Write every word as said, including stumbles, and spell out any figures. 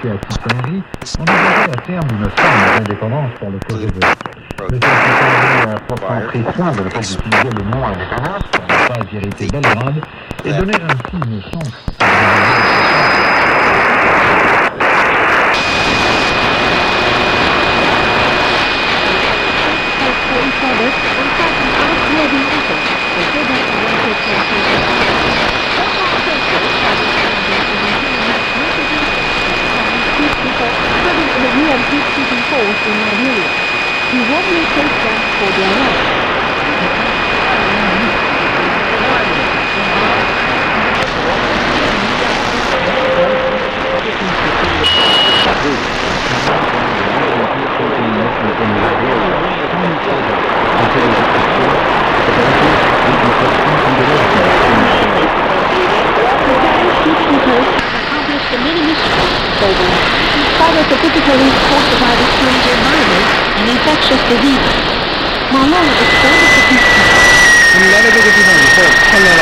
associé à Tito-Henry, envisageait à terme une forme d'indépendance pour le Kosovo. Le Tito-Henry a pourtant pris soin de ne pas utiliser le mot indépendance pour ne pas irriter Belgrade et donner ainsi une chance à He warmly takes them for their life. Accomplished many missions program in spite of the difficulties caused by the strange environment and infectious diseases. Malone expanded the peacekeeping. In a lot of different